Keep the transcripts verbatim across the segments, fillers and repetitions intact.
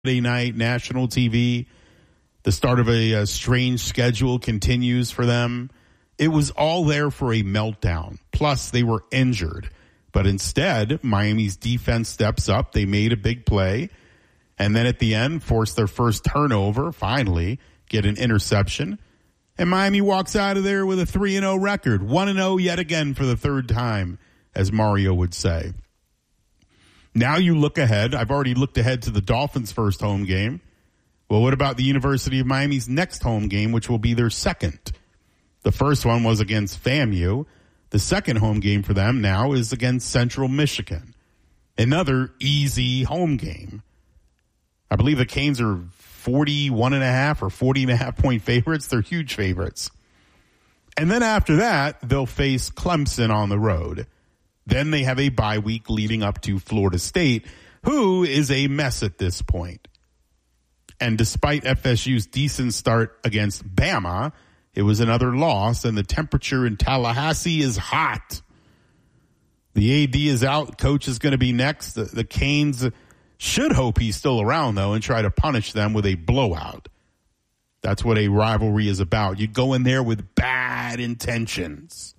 Saturday night, national T V. The start of a, a strange schedule continues for them. It was all there for a meltdown. Plus, they were injured. But instead, Miami's defense steps up. They made a big play. And then at the end, forced their first turnover, finally, get an interception. And Miami walks out of there with a three and oh record. one and oh yet again for the third time, as Mario would say. Now you look ahead. I've already looked ahead to the Dolphins' first home game. Well, what about the University of Miami's next home game, which will be their second? The first one was against FAMU. The second home game for them now is against Central Michigan. Another easy home game. I believe the Canes are forty-one and a half or forty and a half point favorites. They're huge favorites. And then after that, they'll face Clemson on the road. Then they have a bye week leading up to Florida State, who is a mess at this point. And despite F S U's decent start against Bama, it was another loss, and the temperature in Tallahassee is hot. The A D is out. Coach is going to be next. The, the Canes should hope he's still around, though, and try to punish them with a blowout. That's what a rivalry is about. You go in there with bad intentions.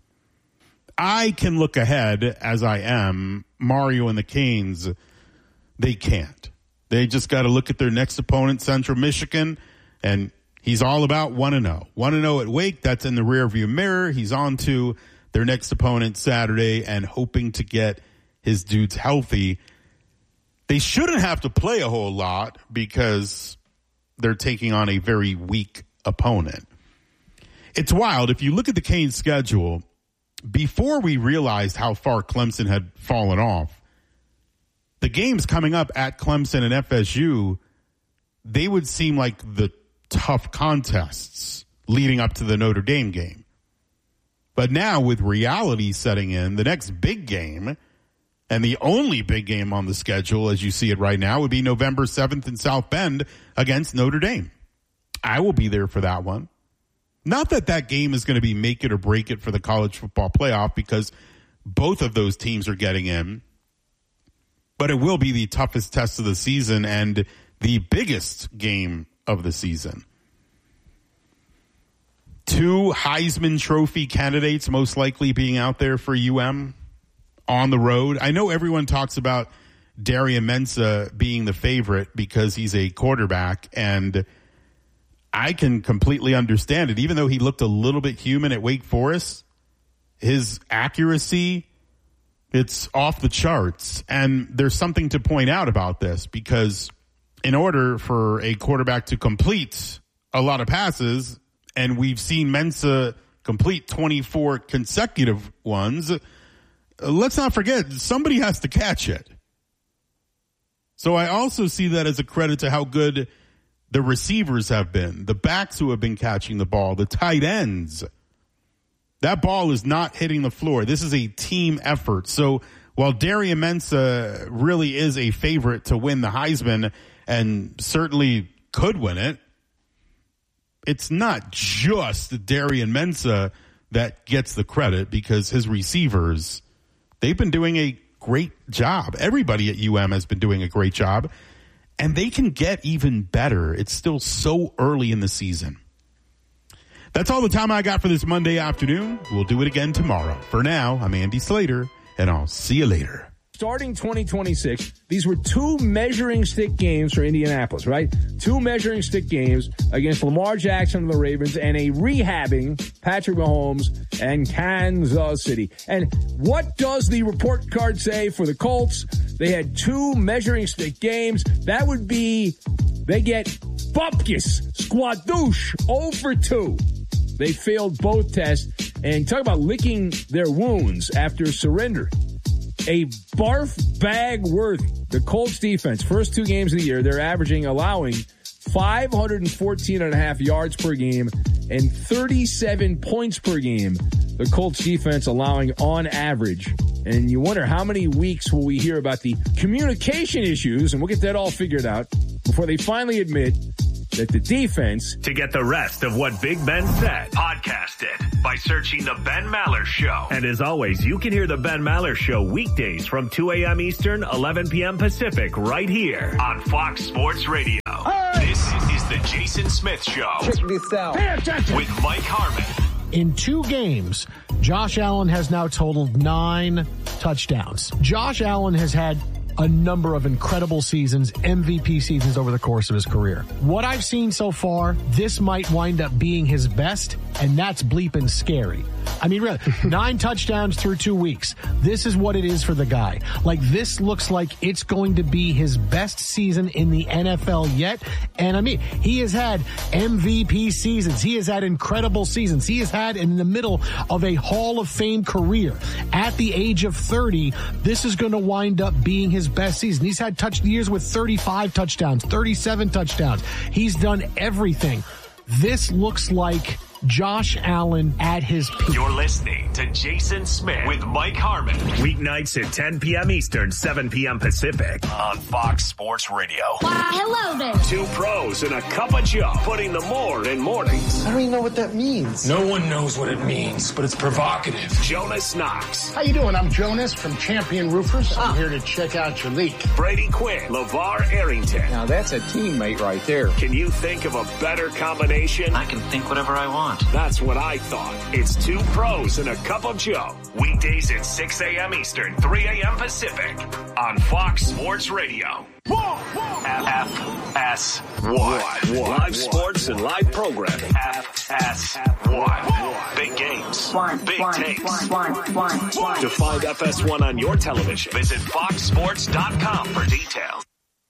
I can look ahead, as I am. Mario and the Canes, they can't. They just got to look at their next opponent, Central Michigan, and he's all about one and oh. one and oh at Wake, that's in the rearview mirror. He's on to their next opponent Saturday and hoping to get his dudes healthy. They shouldn't have to play a whole lot because they're taking on a very weak opponent. It's wild. If you look at the Canes schedule, before we realized how far Clemson had fallen off, the games coming up at Clemson and F S U, they would seem like the tough contests leading up to the Notre Dame game. But now with reality setting in, the next big game, and the only big game on the schedule as you see it right now, would be November seventh in South Bend against Notre Dame. I will be there for that one. Not that that game is going to be make it or break it for the college football playoff, because both of those teams are getting in. But it will be the toughest test of the season and the biggest game of the season. Two Heisman Trophy candidates most likely being out there for U M on the road. I know everyone talks about Darian Mensah being the favorite because he's a quarterback, and I can completely understand it. Even though he looked a little bit human at Wake Forest, his accuracy, it's off the charts. And there's something to point out about this, because in order for a quarterback to complete a lot of passes, and we've seen Mensah complete twenty-four consecutive ones, let's not forget, somebody has to catch it. So I also see that as a credit to how good the receivers have been, the backs who have been catching the ball, the tight ends. That ball is not hitting the floor. This is a team effort. So while Darian Mensah really is a favorite to win the Heisman and certainly could win it, it's not just Darian Mensah that gets the credit, because his receivers, they've been doing a great job. Everybody at U M has been doing a great job, and they can get even better. It's still so early in the season. That's all the time I got for this Monday afternoon. We'll do it again tomorrow. For now, I'm Andy Slater, and I'll see you later. Starting twenty twenty-six, these were two measuring stick games for Indianapolis, right? Two measuring stick games against Lamar Jackson and the Ravens, and a rehabbing Patrick Mahomes and Kansas City. And what does the report card say for the Colts? They had two measuring stick games. That would be, they get bupkis, squadouche, oh for two. They failed both tests, and talk about licking their wounds after surrender. A barf bag worthy. The Colts defense, first two games of the year, they're averaging, allowing five hundred fourteen and a half yards per game and thirty-seven points per game. The Colts defense allowing on average. And you wonder how many weeks will we hear about the communication issues, and we'll get that all figured out before they finally admit that the defense... To get the rest of what Big Ben said, podcast it by searching The Ben Maller Show. And as always, you can hear The Ben Maller Show weekdays from two a.m. Eastern, eleven p.m. Pacific, right here on Fox Sports Radio. Right. This is the Jason Smith Show. Check this out. With Mike Harmon. In two games, Josh Allen has now totaled nine touchdowns. Josh Allen has had a number of incredible seasons, M V P seasons over the course of his career. What I've seen so far, this might wind up being his best, and that's bleeping scary. I mean, really, nine touchdowns through two weeks. This is what it is for the guy. Like, this looks like it's going to be his best season in the N F L yet. And I mean, he has had M V P seasons. He has had incredible seasons. He has had in the middle of a Hall of Fame career. At the age of thirty, this is going to wind up being his best season. He's had touch years with thirty-five touchdowns, thirty-seven touchdowns. He's done everything. This looks like Josh Allen at his peak. You're listening to Jason Smith with Mike Harmon. Weeknights at ten p.m. Eastern, seven p.m. Pacific on Fox Sports Radio. Why, hello there. Two pros and a cup of Joe, putting the more in mornings. I don't even know what that means. No one knows what it means, but it's provocative. Jonas Knox. How you doing? I'm Jonas from Champion Roofers. I'm here to check out your leak. Brady Quinn. LeVar Arrington. Now that's a teammate right there. Can you think of a better combination? I can think whatever I want. That's what I thought. It's two pros and a cup of Joe. Weekdays at six a.m. Eastern, three a.m. Pacific on Fox Sports Radio. F S one. Live sports and live programming. F S one. Big games. Big takes. To find F S one on your television, visit fox sports dot com for details.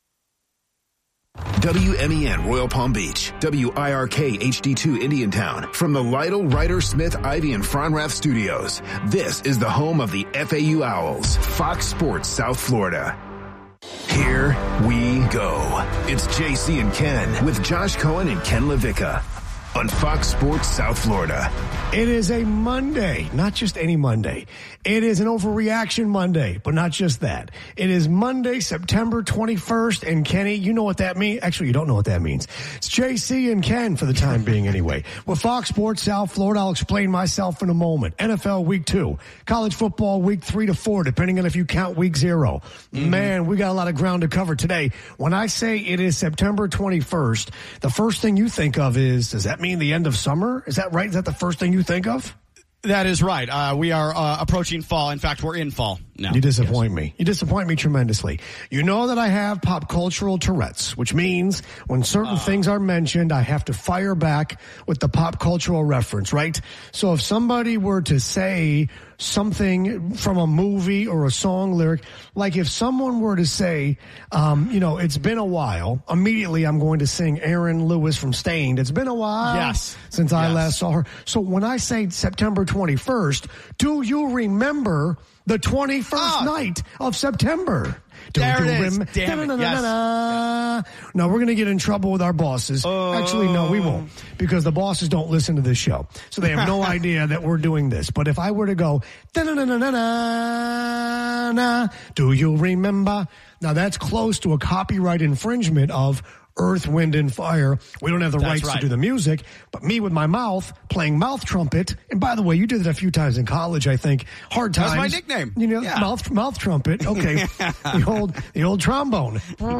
W M E N Royal Palm Beach, W I R K H D two Indiantown. From the Lytle, Ryder, Smith, Ivy, and Fronrath studios, this is the home of the F A U Owls, Fox Sports South Florida. Here we go. It's J C and Ken with Josh Cohen and Ken LaVicka on Fox Sports South Florida. It is a Monday, not just any Monday. It is an overreaction Monday, but not just that. It is Monday, September twenty-first, and Kenny, you know what that means. Actually, you don't know what that means. It's J C and Ken for the time being anyway. With Fox Sports South Florida, I'll explain myself in a moment. N F L week two, college football week three to four, depending on if you count week zero. Mm-hmm. Man, we got a lot of ground to cover today. When I say it is September twenty-first, the first thing you think of is, does that mean the end of summer? Is that right? Is that the first thing you think of? That is right. Uh, we are uh, approaching fall. In fact, we're in fall now. You disappoint yes. me. You disappoint me tremendously. You know that I have pop cultural Tourette's, which means when certain uh. things are mentioned, I have to fire back with the pop cultural reference, right? So if somebody were to say something from a movie or a song lyric, like if someone were to say, um, you know, it's been a while, immediately I'm going to sing Aaron Lewis from Stained. It's been a while yes. since yes. I last saw her. So when I say September twenty-first, do you remember the twenty-first oh. night of September? Do there you it is. Rem- Damn it. Yes. No, we're going to get in trouble with our bosses. Oh. Actually, no, we won't, because the bosses don't listen to this show. So they have no idea that we're doing this. But if I were to go, da-na-na-na-na-na, do you remember? Now, that's close to a copyright infringement of Earth, Wind, and Fire. We don't have the That's rights right. to do the music, but me with my mouth playing mouth trumpet. And by the way, you did it a few times in college, I think. Hard times. That's my nickname. You know, yeah. mouth mouth trumpet. Okay, the old the old trombone.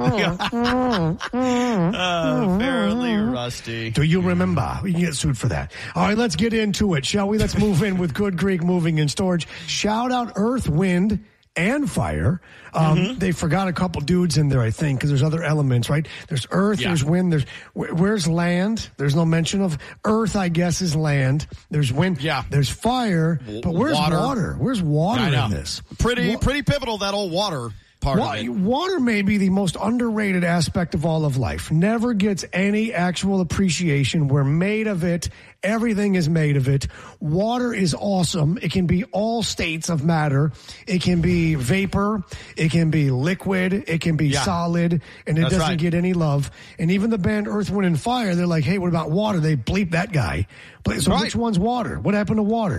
uh, fairly rusty. Do you remember? We can get sued for that. All right, let's get into it, shall we? Let's move in with Good Greek Moving and Storage. Shout out Earth, Wind, and Fire. Um, mm-hmm. They forgot a couple dudes in there, I think, because there's other elements, right? There's earth, yeah. there's wind, there's wh- where's land? There's no mention of earth, I guess, is land. There's wind, yeah. There's fire, but where's water? water? Where's water in this? Pretty, Wa- pretty pivotal, that old water part Wa- of it. Water may be the most underrated aspect of all of life. Never gets any actual appreciation. We're made of it. Everything is made of it. Water is awesome. It can be all states of matter. It can be vapor. It can be liquid. It can be yeah. solid. And it That's doesn't right. get any love. And even the band Earth, Wind, and Fire, they're like, hey, what about water? They bleep that guy. So right. which one's water? What happened to water?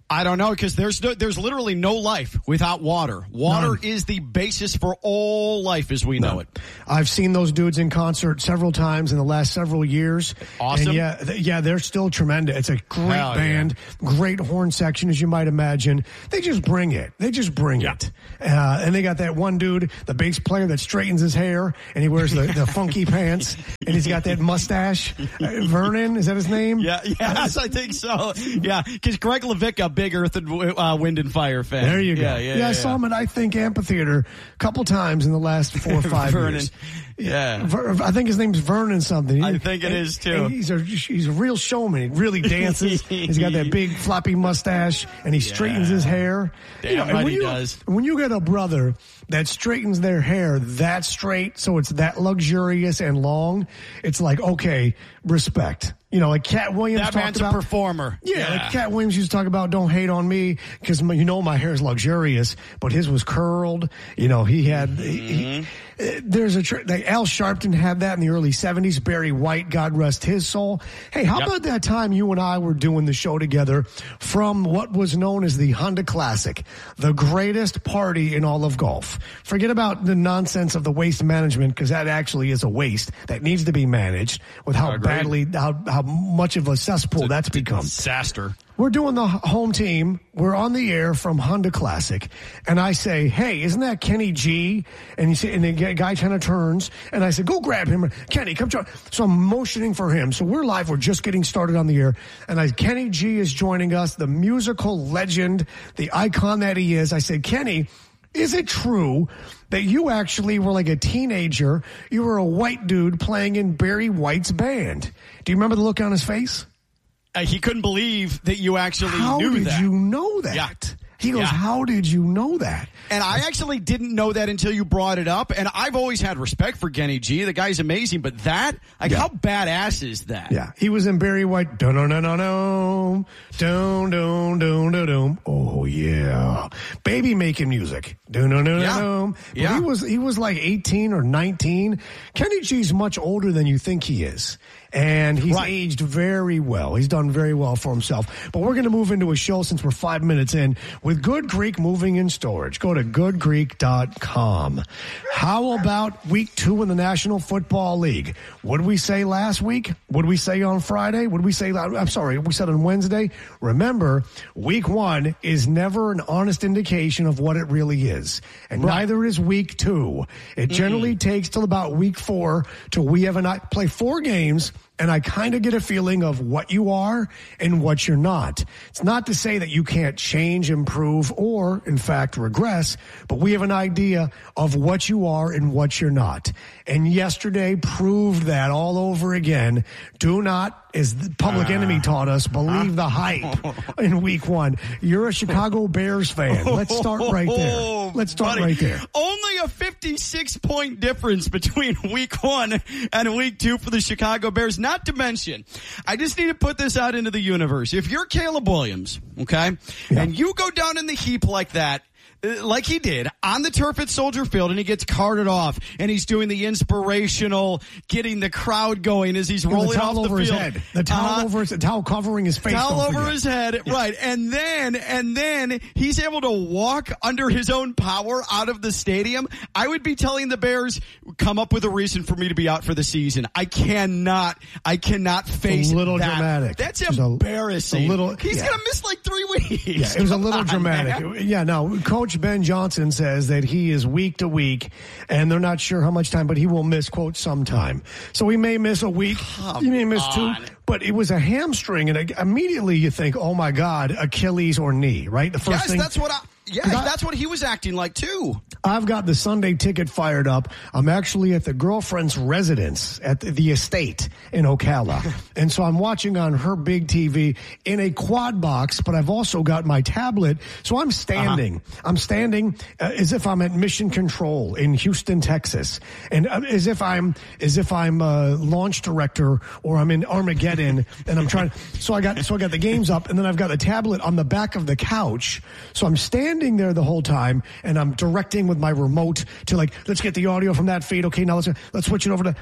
I don't know, because there's no, there's literally no life without water. Water None. is the basis for all life as we know None. it. I've seen those dudes in concert several times in the last several years. Awesome. And yeah, th- yeah, they're still tremendous. It's a great Hell band, yeah. great horn section, as you might imagine. They just bring it. They just bring Yeah. it. Uh, and they got that one dude, the bass player that straightens his hair, and he wears the, the funky pants, and he's got that mustache. Uh, Vernon, is that his name? Yeah, yes, I think so. Yeah, because Greg Levicka, big Earth and uh, Wind and Fire fan. There you go. Yeah, Yeah, yeah, yeah, I saw yeah. him at I Think Amphitheater a couple times in the last four or five Vernon. years. Yeah. Ver- I think his name's Vernon something. I think it and- is, too. and He's a he's a real showman. He really dances. He's got that big floppy mustache, and he straightens his hair. Damn and right when he you, does. When you get a brother that straightens their hair that straight, so it's that luxurious and long, it's like, okay, respect. You know, like Cat Williams That talked man's about. a performer. Yeah, Yeah. like Cat Williams used to talk about, don't hate on me, because you know my hair is luxurious, but his was curled. You know, he had. Mm-hmm. He, he, there's a tr- like Al Sharpton had that in the early seventies. Barry White, God rest his soul. Hey, how Yep. about that time you and I were doing the show together from what was known as the Honda Classic, the greatest party in all of golf? Forget about the nonsense of the waste management, because that actually is a waste that needs to be managed with how Agreed. badly, how, how much of a cesspool that's become. Disaster. We're doing the home team. We're on the air from Honda Classic. And I say, hey, isn't that Kenny G? And, you say, and the guy kind of turns. And I said, go grab him. Kenny, come join. So I'm motioning for him. So we're live. We're just getting started on the air. And I, Kenny G is joining us, the musical legend, the icon that he is. I said, Kenny, is it true that you actually were like a teenager? You were a white dude playing in Barry White's band. Do you remember the look on his face? Uh, he couldn't believe that you actually How knew did that. you know that? Yeah. He goes, Yeah. how did you know that? And I actually didn't know that until you brought it up. And I've always had respect for Kenny G. The guy's amazing. But that, like, Yeah. how badass is that? Yeah, he was in Barry White. Dun dun dun dun dun dun dun dun dun dun. Oh yeah, baby making music. Dun dun dun Yeah. dun. But Yeah. he was he was like eighteen or nineteen. Kenny G's much older than you think he is. And he's Right. aged very well. He's done very well for himself. But we're going to move into a show, since we're five minutes in, with Good Greek Moving and Storage. Go to good greek dot com. How about week two in the National Football League? What did we say last week? What did we say on Friday? What did we say? I'm sorry, we said on Wednesday. Remember, week one is never an honest indication of what it really is. And Right. neither is week two. It generally takes till about week four till we have a play four games, and I kind of get a feeling of what you are and what you're not. It's not to say that you can't change, improve, or, in fact, regress, but we have an idea of what you are and what you're not. And yesterday proved that all over again. Do not, as the Public Enemy taught us, believe the hype in week one. You're a Chicago Bears fan. Let's start right there. Let's start Buddy, right there. Only a fifty-six point difference between week one and week two for the Chicago Bears. Not to mention, I just need to put this out into the universe. If you're Caleb Williams, okay, Yeah. and you go down in the heap like that, like he did on the turf at Soldier Field, and he gets carted off, and he's doing the inspirational, getting the crowd going as he's And rolling the towel off the over field. his head. The towel Uh, over his the towel covering his face. Towel don't over forget. his head, right. And then, and then he's able to walk under his own power out of the stadium. I would be telling the Bears, come up with a reason for me to be out for the season. I cannot, I cannot face It's a little that. dramatic. That's It's a- embarrassing. a little- he's yeah. going to miss like three weeks. Yeah, it was a Come little on, dramatic. man. Yeah, no, Coach Ben Johnson says that he is week to week, and they're not sure how much time, but he will miss, quote, some time. So he may miss a week, he may miss two, on. but it was a hamstring, and immediately you think, oh my God, Achilles or knee, right? The first Yes, thing. that's what I, yeah, I- that's what he was acting like too. I've got the Sunday ticket fired up. I'm actually at the girlfriend's residence at the, the estate in Ocala. And so I'm watching on her big T V in a quad box, but I've also got my tablet. So I'm standing. Uh-huh. I'm standing uh, as if I'm at Mission Control in Houston, Texas. And uh, as if I'm, as if I'm a launch director or I'm in Armageddon and I'm trying. So I got, so I got the games up, and then I've got the tablet on the back of the couch. So I'm standing there the whole time, and I'm directing with my remote to, like, let's get the audio from that feed. Okay, now let's let's switch it over to.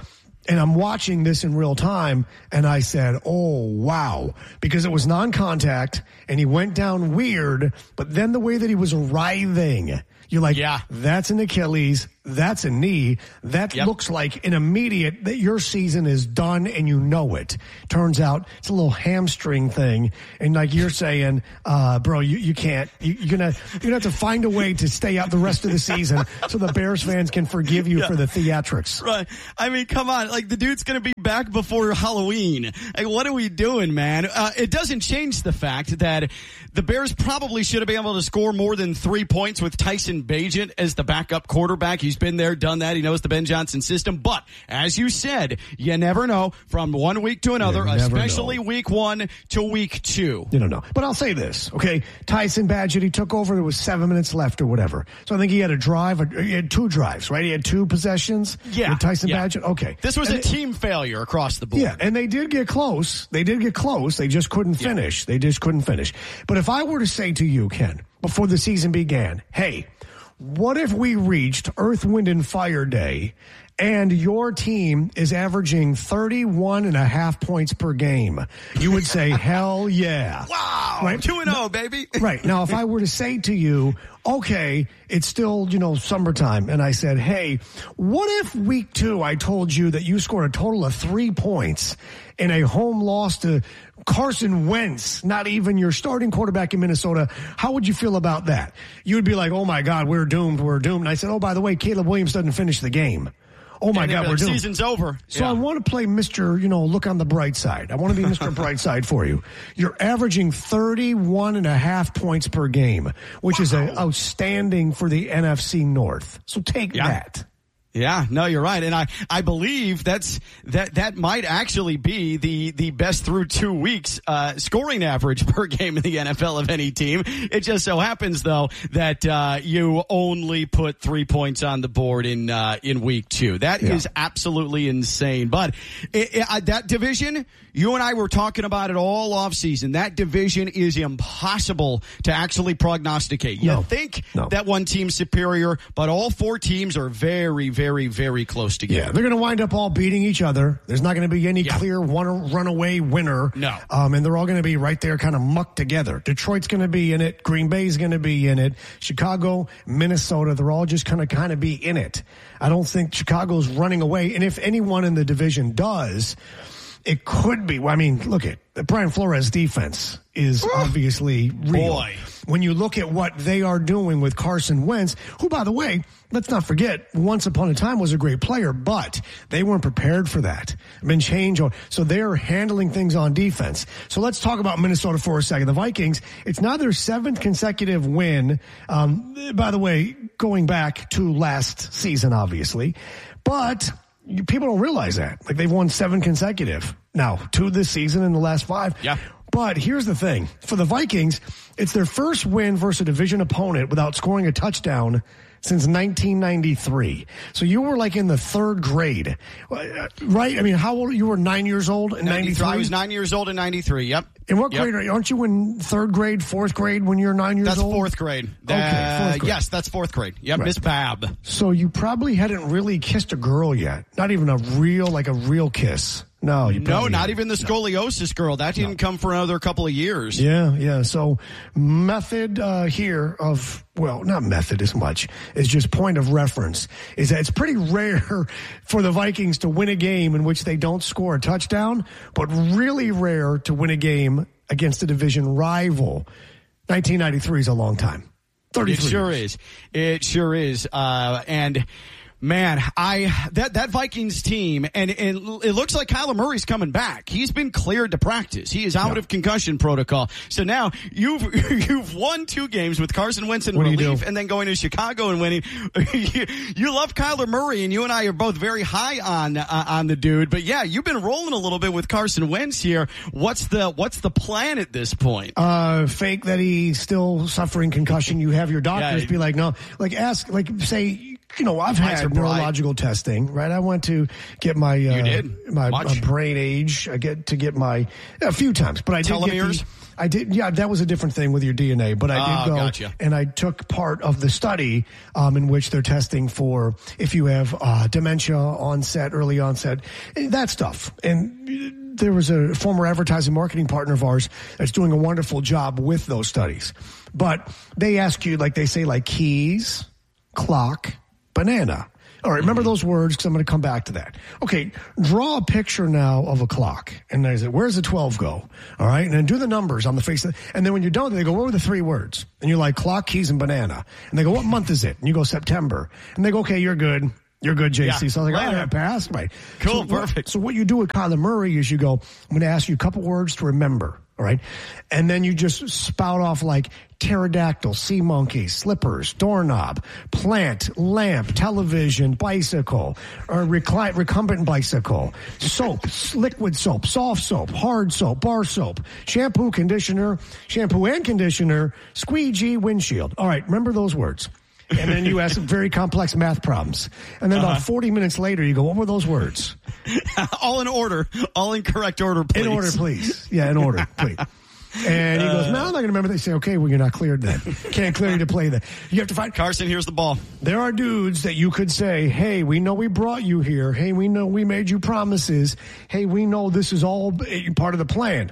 And I'm watching this in real time, and I said, oh, wow. Because it was non-contact, and he went down weird, but then the way that he was writhing, you're like, yeah. That's an Achilles, that's a knee. That yep. looks like an immediate that your season is done and you know it. Turns out it's a little hamstring thing. And like you're saying, uh, bro, you, you can't, you, you're going to, you're going to have to find a way to stay out the rest of the season so the Bears fans can forgive you yeah. for the theatrics. Right. I mean, come on. Like the dude's going to be back before Halloween. Like, what are we doing, man? Uh, it doesn't change the fact that the Bears probably should have been able to score more than three points with Tyson Bagent as the backup quarterback. He's been there, done that. He knows the Ben Johnson system. But as you said, you never know from one week to another, especially know. week one to week two. You don't know. But I'll say this, okay? Tyson Bagent, he took over. There was seven minutes left or whatever. So I think he had a drive. He had two drives, right? He had two possessions. Yeah. With Tyson yeah. Bagent. Okay. This was and a it, team failure across the board. Yeah, and they did get close. They did get close. They just couldn't finish. Yeah. They just couldn't finish. But if I were to say to you, Ken, before the season began, hey, what if we reached Earth, Wind, and Fire Day and your team is averaging thirty-one and a half points per game? You would say, hell yeah. Wow. Right? two and oh, baby. Right. Now, if I were to say to you, okay, it's still, you know, summertime, and I said, hey, what if week two I told you that you scored a total of three points in a home loss to Carson Wentz, not even your starting quarterback in Minnesota? How would you feel about that? You would be like, oh my God, we're doomed, we're doomed. And I said, oh, by the way, Caleb Williams doesn't finish the game. Oh my God, we're doomed. Season's over. So yeah. I want to play Mister, you know, look on the bright side. I want to be Mister Brightside for you. You're averaging thirty-one and a half points per game, which wow. is a, outstanding for the N F C North. So take yeah. that. Yeah, no, you're right. And I, I believe that's, that, that might actually be the, the best through two weeks, uh, scoring average per game in the N F L of any team. It just so happens though that, uh, you only put three points on the board in, uh, in week two. That yeah. is absolutely insane. But it, it, that division, you and I were talking about it all off season. That division is impossible to actually prognosticate. You no. think no. that one team's superior, but all four teams are very, very Very, very close together. Yeah, they're going to wind up all beating each other. There's not going to be any yeah. clear one runaway winner. No. Um, and they're all going to be right there kind of mucked together. Detroit's going to be in it. Green Bay's going to be in it. Chicago, Minnesota, they're all just going to kind of be in it. I don't think Chicago's running away. And if anyone in the division does, it could be. Well, I mean, look at the Brian Flores defense is obviously real. Boy. When you look at what they are doing with Carson Wentz, who, by the way, let's not forget, once upon a time was a great player, but they weren't prepared for that. Been changed. So they're handling things on defense. So let's talk about Minnesota for a second. The Vikings, it's now their seventh consecutive win. Um, by the way, going back to last season, obviously. But people don't realize that. Like, they've won seven consecutive. Now, two this season in the last five. Yeah. But here's the thing. For the Vikings, it's their first win versus a division opponent without scoring a touchdown since nineteen ninety-three. So you were like in the third grade, right? I mean, how old? You were nine years old in ninety-three? I was nine years old in ninety-three, yep. In what yep. grade? Are, aren't you in third grade, fourth grade when you're nine years that's old? That's fourth grade. Okay, uh, fourth grade. Yes, that's fourth grade. Yep, right. Miss Bab. So you probably hadn't really kissed a girl yet. Not even a real, like a real kiss. No, you no, not haven't. even the scoliosis no. girl. That didn't no. come for another couple of years. Yeah, yeah. So method uh, here of, well, not method as much, is just point of reference, is that it's pretty rare for the Vikings to win a game in which they don't score a touchdown, but really rare to win a game against a division rival. nineteen ninety-three is a long time. thirty-three It sure years. is. It sure is. Uh, and... Man, I that that Vikings team, and, and it looks like Kyler Murray's coming back. He's been cleared to practice. He is out yeah. of concussion protocol. So now you've you've won two games with Carson Wentz in relief, and then going to Chicago and winning. you, you love Kyler Murray, and you and I are both very high on uh, on the dude. But yeah, you've been rolling a little bit with Carson Wentz here. What's the what's the plan at this point? Uh, fake that he's still suffering concussion. You have your doctors yeah. be like, no, like ask, like say. you know, I've Lights are had bright. neurological testing, right? I went to get my, uh, You did? my, Much? my brain age. I get to get my, a few times, but I did get Telomeres? the, I did, yeah, that was a different thing with your D N A, but I did Oh, go gotcha. and I took part of the study, um, in which they're testing for if you have, uh, dementia onset, early onset, that stuff. And there was a former advertising marketing partner of ours that's doing a wonderful job with those studies. But they ask you, like they say, like keys, clock, banana. All right, remember those words because I'm going to come back to that. Okay, draw a picture now of a clock. And there's it. Where's the twelve go? All right, and then do the numbers on the face of it. And then when you're done, they go, what were the three words? And you're like, clock, keys, and banana. And they go, what month is it? And you go, September. And they go, okay, you're good. You're good, J C. Yeah. So I was like, Later. oh, I passed. Right. Cool, So, perfect. So what you do with Kyler Murray is you go, I'm going to ask you a couple words to remember. All right. And then you just spout off like pterodactyl, sea monkey, slippers, doorknob, plant, lamp, television, bicycle, or recline, recumbent bicycle, soap, liquid soap, soft soap, hard soap, bar soap, shampoo, conditioner, shampoo and conditioner, squeegee, windshield. All right. Remember those words. And then you ask very complex math problems. And then Uh-huh. about forty minutes later, you go, what were those words? All in order. All in correct order, please. In order, please. Yeah, in order, please. And he goes, no, I'm not going to remember. They say, okay, well, you're not cleared then. Can't clear you to play that. You have to find. Carson, here's the ball. There are dudes that you could say, hey, we know we brought you here. Hey, we know we made you promises. Hey, we know this is all part of the plan.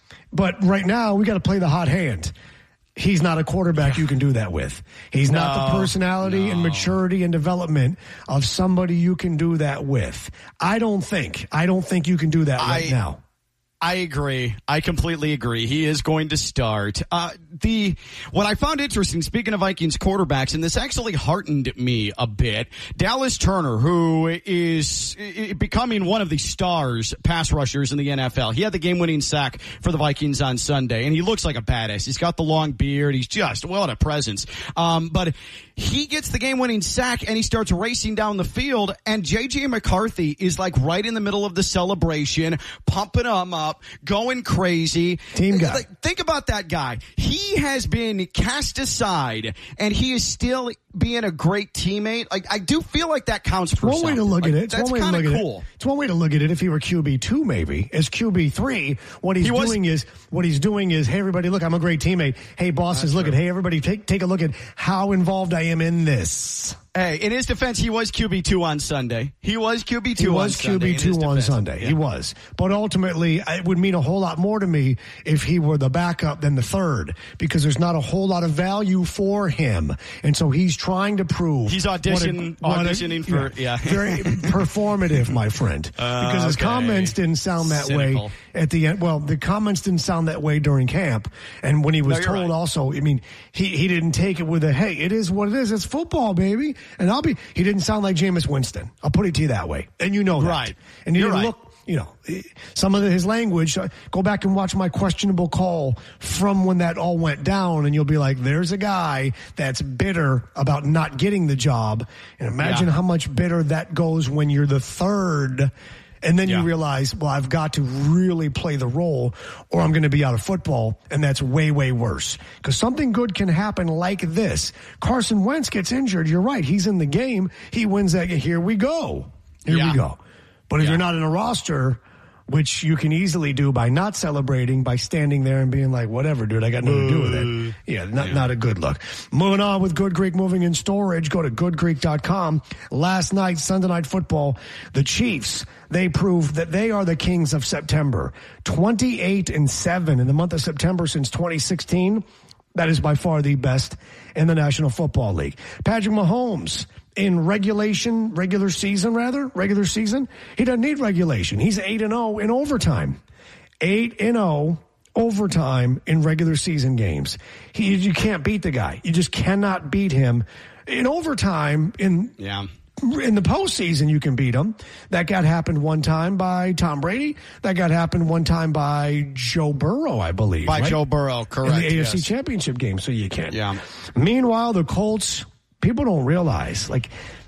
But right now, we got to play the hot hand. He's not a quarterback you can do that with. He's not No, the personality no. and maturity and development of somebody you can do that with. I don't think. I don't think you can do that right I- now. I agree. I completely agree. He is going to start. Uh, the what I found interesting, speaking of Vikings quarterbacks, and this actually heartened me a bit, Dallas Turner, who is becoming one of the stars pass rushers in the N F L. He had the game-winning sack for the Vikings on Sunday, and he looks like a badass. He's got the long beard. He's just, well, a presence. Um, but he gets the game-winning sack, and he starts racing down the field, and J J McCarthy is like right in the middle of the celebration, pumping him up, going crazy. Team guy. Like, think about that guy. He has been cast aside, and he is still being a great teammate. Like, I do feel like that counts for One something. way to look Like, at it. It's that's one way to kind look of at cool. it. It's one way to look at it. If he were Q B two, maybe as Q B three, what he's He was- doing is what he's doing is, hey everybody, look, I'm a great teammate. Hey bosses, look at, hey everybody, take take a look at how involved I am in this. Hey, in his defense, he was Q B two on Sunday. He was Q B two He on was Sunday. Q B in two his on defense. Sunday. Yeah. He was. But ultimately, it would mean a whole lot more to me if he were the backup than the third, because there's not a whole lot of value for him. And so he's trying to prove. He's what a- audition, what a- auditioning for, yeah. Very performative, my friend. Uh, because his okay. comments didn't sound that Cynical. way at the end. Well, the comments didn't sound that way during camp. And when he was No, you're told right. also, I mean, he, he didn't take it with a, hey, it is what it is. It's football, baby. And I'll be, he didn't sound like Jameis Winston. I'll put it to you that way. And you know that. Right. And he You're didn't right. look, you know, some of his language. Go back and watch my questionable call from when that all went down, and you'll be like, there's a guy that's bitter about not getting the job. And imagine Yeah. how much bitter that goes when you're the third. And then Yeah. you realize, well, I've got to really play the role or I'm going to be out of football. And that's way, way worse. Because something good can happen like this. Carson Wentz gets injured. You're right. He's in the game. He wins that. Here we go. Here Yeah. we go. But if Yeah. you're not in a roster, which you can easily do by not celebrating, by standing there and being like, whatever, dude, I got nothing to do with it. Yeah, not, Yeah. not a good look. Moving on with Good Greek Moving and Storage. Go to good greek dot com. Last night, Sunday Night Football, the Chiefs, they proved that they are the kings of September. twenty-eight and seven in the month of September since twenty sixteen. That is by far the best in the National Football League. Patrick Mahomes, in regulation, regular season rather, regular season, he doesn't need regulation. He's eight and oh in overtime. eight and oh overtime in regular season games. He, you can't beat the guy. You just cannot beat him. In overtime, in Yeah. in the postseason, you can beat him. That got happened one time by Tom Brady. That got happened one time by Joe Burrow, I believe. By right? Joe Burrow, correct. In the A F C yes. Championship game, so you can. Yeah. Meanwhile, the Colts, people don't realize, like,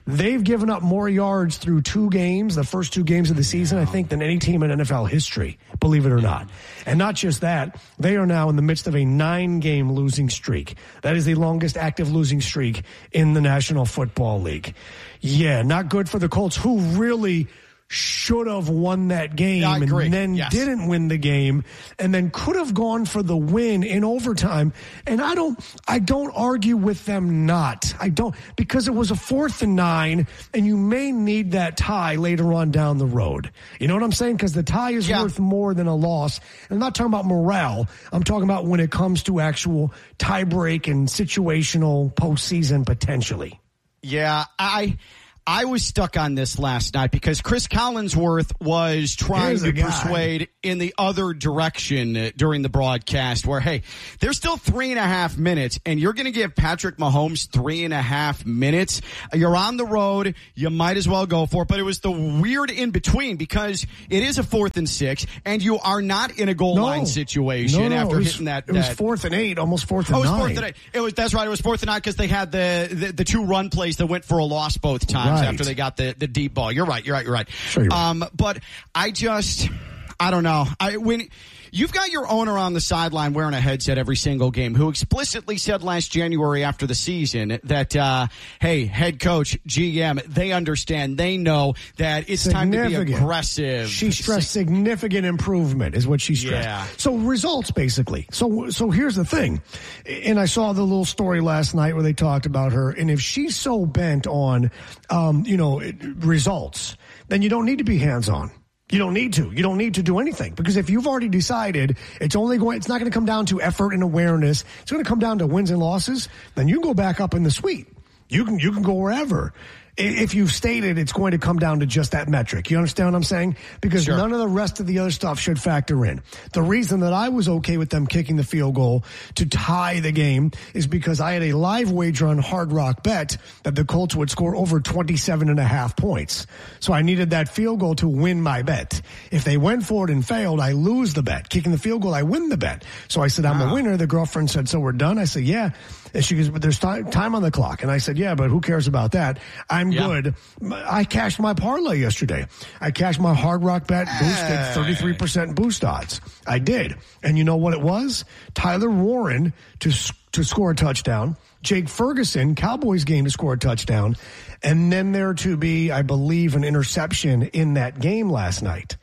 They've given up more yards through two games, the first two games of the season, I think, than any team in N F L history, believe it or not. And not just that, they are now in the midst of a nine-game losing streak. That is the longest active losing streak in the National Football League. Yeah, not good for the Colts, who really should have won that game and then yes. didn't win the game and then could have gone for the win in overtime. And I don't, I don't argue with them not. I don't, because it was a fourth and nine and you may need that tie later on down the road. You know what I'm saying? Because the tie is yeah. worth more than a loss. And I'm not talking about morale. I'm talking about when it comes to actual tie break and situational postseason potentially. Yeah, I... I was stuck on this last night because Chris Collinsworth was trying to persuade in the other direction during the broadcast where, hey, there's still three and a half minutes and you're going to give Patrick Mahomes three and a half minutes. You're on the road. You might as well go for it. But it was the weird in between because it is a fourth and six and you are not in a goal no. line situation no, no, after was, hitting that. It was that, fourth and eight, almost fourth and oh, it was nine. fourth and eight. It was, that's right. It was fourth and nine because they had the, the, the two run plays that went for a loss both times. Right. After they got the, the deep ball. You're right. You're right. You're right. Sure you're right. Um, but I just, I don't know. I, when you've got your owner on the sideline wearing a headset every single game who explicitly said last January after the season that, uh, hey, head coach, G M, they understand. They know that it's time to be aggressive. She stressed significant improvement is what she stressed. Yeah. So results, basically. So, so here's the thing. And I saw the little story last night where they talked about her. And if she's so bent on, um, you know, results, then you don't need to be hands-on. You don't need to. You don't need to do anything because if you've already decided it's only going, it's not going to come down to effort and awareness. It's going to come down to wins and losses. Then you go back up in the suite. You can, you can go wherever. If you've stated it's going to come down to just that metric. You understand what I'm saying? Because sure. none of the rest of the other stuff should factor in. The reason that I was okay with them kicking the field goal to tie the game is because I had a live wager on Hard Rock Bet that the Colts would score over twenty-seven and a half points. So I needed that field goal to win my bet. If they went for it and failed, I lose the bet. Kicking the field goal, I win the bet. So I said, I'm wow. a winner. The girlfriend said, so we're done. I said, yeah. And she goes, but there's time, time on the clock. And I said, yeah, but who cares about that? I'm yeah. good. I cashed my parlay yesterday. I cashed my Hard Rock Bet boosted thirty-three percent boost odds. I did. And you know what it was? Tyler Warren to, to score a touchdown. Jake Ferguson, Cowboys game to score a touchdown. And then there to be, I believe, an interception in that game last night.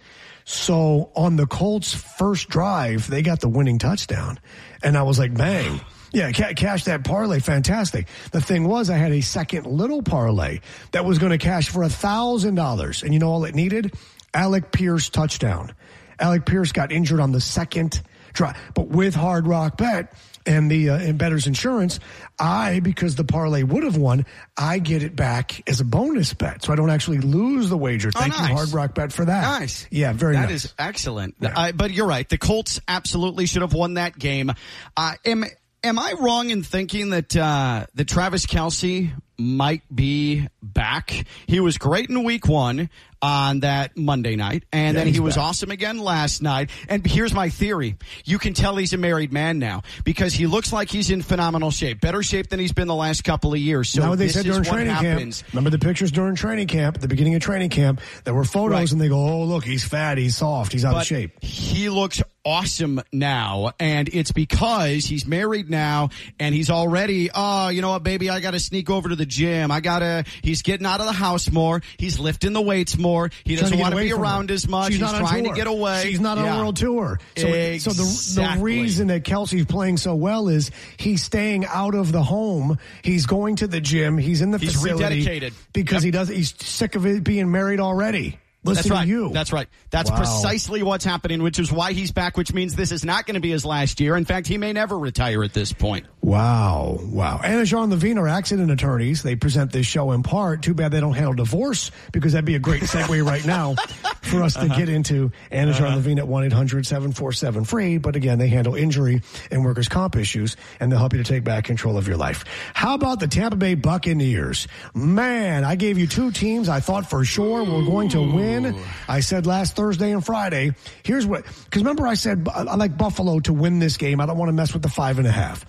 So on the Colts' first drive, they got the winning touchdown. And I was like, bang. Yeah, ca- cash that parlay, fantastic. The thing was, I had a second little parlay that was going to cash for a thousand dollars, and you know all it needed? Alec Pierce touchdown. Alec Pierce got injured on the second drive, but with Hard Rock Bet and the uh, and Bettor's Insurance, I because the parlay would have won, I get it back as a bonus bet, so I don't actually lose the wager. Thank oh, nice. you, Hard Rock Bet, for that. Nice, yeah, very that nice. That is excellent. Yeah. Uh, but you're right, the Colts absolutely should have won that game. Uh, am Am I wrong in thinking that uh, that Travis Kelce might be back? He was great in week one on that Monday night, and yeah, then he was back. awesome again last night. And here's my theory. You can tell he's a married man now because he looks like he's in phenomenal shape, better shape than he's been the last couple of years. So now they this said during is what training happens. camp. Remember the pictures during training camp, at the beginning of training camp, there were photos right. and they go, oh, look, he's fat, he's soft, he's out but of shape. He looks awesome now, and it's because he's married now, and he's already, oh, you know what, baby, I got to sneak over to the gym. I got to, he's getting out of the house more. He's lifting the weights more. He doesn't want to be around her. as much. She's he's trying to get away. She's not yeah. on world tour. So, exactly. so the, the reason that Kelce's playing so well is he's staying out of the home. He's going to the gym. He's in the he's facility. Rededicated. Because yep. he does, he's sick of it being married already. Listen That's right. to you. That's right. That's wow. precisely what's happening, which is why he's back, which means this is not going to be his last year. In fact, he may never retire at this point. Wow. Wow. Anna Jean Levine are accident attorneys. They present this show in part. Too bad they don't handle divorce, because that'd be a great segue right now for us to uh-huh. get into Anna Jean uh-huh. Levine at one eight hundred seven four seven free. But again, they handle injury and workers' comp issues, and they'll help you to take back control of your life. How about the Tampa Bay Buccaneers? Man, I gave you two teams I thought for sure were going to win. I said last Thursday and Friday, here's what, because remember I said I like Buffalo to win this game. I don't want to mess with the five and a half. So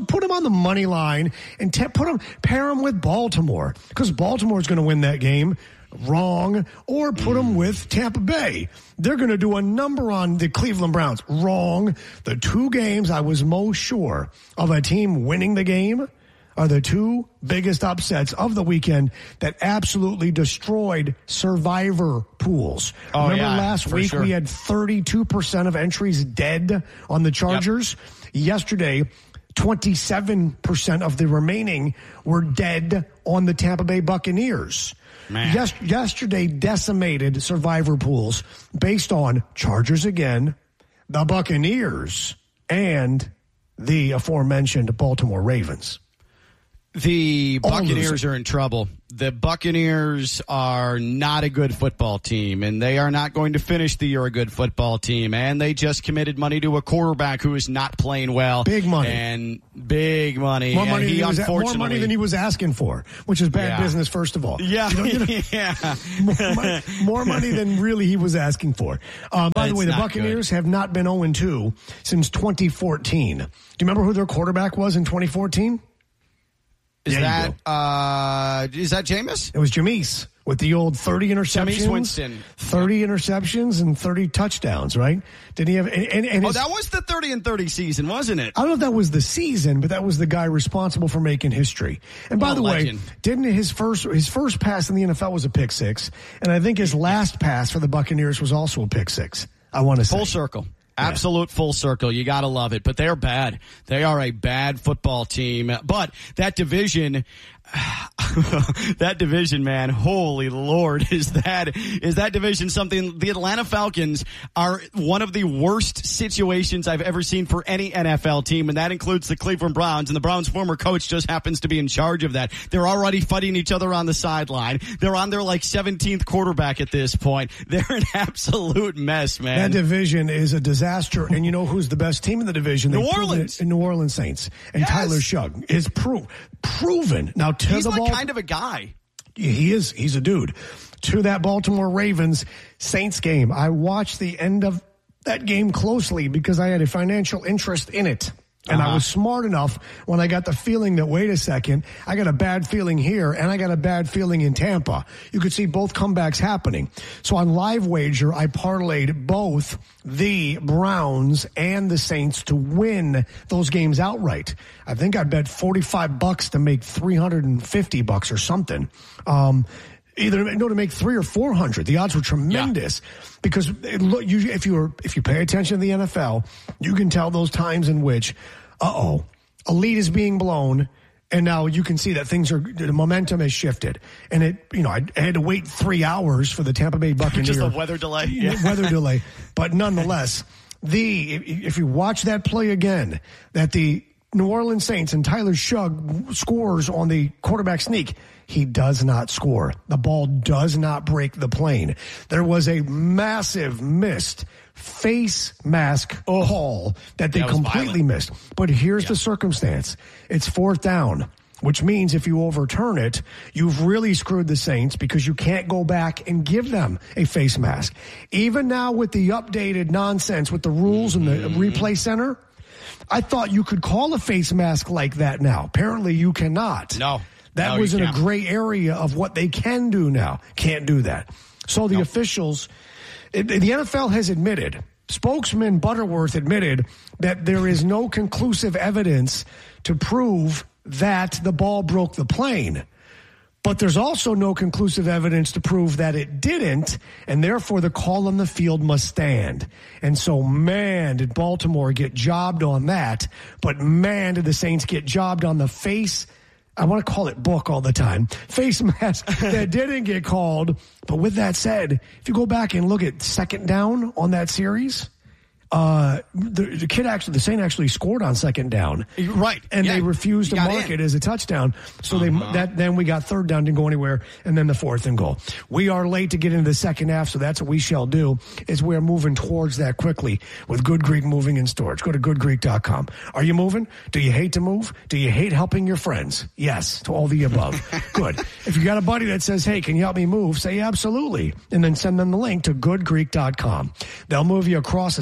put him on the money line and te- put him, pair him with Baltimore, because Baltimore is going to win that game. Wrong. Or put him with Tampa Bay. They're going to do a number on the Cleveland Browns. Wrong. The two games I was most sure of a team winning the game are the two biggest upsets of the weekend that absolutely destroyed survivor pools. Oh, Remember yeah, last week sure. we had thirty-two percent of entries dead on the Chargers? Yep. Yesterday, twenty-seven percent of the remaining were dead on the Tampa Bay Buccaneers. Man. Yes, yesterday decimated survivor pools based on Chargers again, the Buccaneers, and the aforementioned Baltimore Ravens. The All Buccaneers losing. are in trouble. The Buccaneers are not a good football team, and they are not going to finish the year a good football team. And they just committed money to a quarterback who is not playing well. Big money. And big money. More and money, he, than he was, unfortunately, more money than he was asking for, which is bad Yeah. business, first of all. Yeah. You know, you know, yeah. more, money, more money than really he was asking for. Um, by the It's way, the not Buccaneers good. have not been oh and two since twenty fourteen. Do you remember who their quarterback was in twenty fourteen? Is There you that uh, is that Jameis? It was Jameis with the old thirty interceptions. Jameis Winston. thirty interceptions and thirty touchdowns, right? Did he have? And, and, and Oh, his, that was the thirty and thirty season, wasn't it? I don't know if that was the season, but that was the guy responsible for making history. And by What a the way, legend. didn't his first his first pass in the N F L was a pick six, and I think his last pass for the Buccaneers was also a pick six. I want to say Full circle. Absolute full circle. You got to love it. But they're bad. They are a bad football team. But that division, that division, man, holy Lord, is that is that division something? The Atlanta Falcons are one of the worst situations I've ever seen for any N F L team, and that includes the Cleveland Browns. And the Browns' former coach just happens to be in charge of that. They're already fighting each other on the sideline. They're on their like seventeenth quarterback at this point. They're an absolute mess, man. that division is a disaster. And you know who's the best team in the division? New They've proven Orleans. it in New Orleans Saints. And Yes. Tyler Shugg is pro- proven. Now, to He's the like ball, kind of a guy. He is. He's a dude. To that Baltimore Ravens Saints game, I watched the end of that game closely because I had a financial interest in it. And Uh-huh. I was smart enough when I got the feeling that, wait a second, I got a bad feeling here and I got a bad feeling in Tampa. You could see both comebacks happening. So on Live Wager, I parlayed both the Browns and the Saints to win those games outright. I think I bet forty-five bucks to make three hundred fifty bucks or something. Um, Either no to make three or four hundred. The odds were tremendous yeah. because it, look, you, if you are if you pay attention to the N F L, you can tell those times in which, uh oh, a lead is being blown, and now you can see that things are the momentum has shifted, and it you know I, I had to wait three hours for the Tampa Bay Buccaneers. Just a weather delay, yeah. weather delay, but nonetheless, the if you watch that play again, that the New Orleans Saints and Tyler Shugg scores on the quarterback sneak. He does not score. The ball does not break the plane. There was a massive missed face mask call that they that was completely violent. missed. But here's yeah. the circumstance. It's fourth down, which means if you overturn it, you've really screwed the Saints because you can't go back and give them a face mask. Even now with the updated nonsense with the rules and the Mm-hmm. replay center, I thought you could call a face mask like that now. Apparently you cannot. No. That no, was in can't. a gray area of what they can do now. Can't do that. So the no. officials, it, the N F L has admitted, spokesman Butterworth admitted that there is no conclusive evidence to prove that the ball broke the plane. But there's also no conclusive evidence to prove that it didn't, and therefore the call on the field must stand. And so, man, did Baltimore get jobbed on that, but man, did the Saints get jobbed on the face, I want to call it book all the time, face mask that didn't get called. But with that said, if you go back and look at second down on that series, Uh, the, the kid actually, the Saint actually scored on second down, right? And yeah. they refused you to mark in. it as a touchdown. So uh-huh. they that then we got third down, didn't go anywhere, and then the fourth and goal. We are late to get into the second half, so that's what we shall do. Is we are moving towards that quickly with Good Greek Moving and Storage. Go to good greek dot com. Are you moving? Do you hate to move? Do you hate helping your friends? Yes, to all the above. Good. If you got a buddy that says, "Hey, can you help me move?" Say absolutely, and then send them the link to good greek dot com. They'll move you across the state of Florida.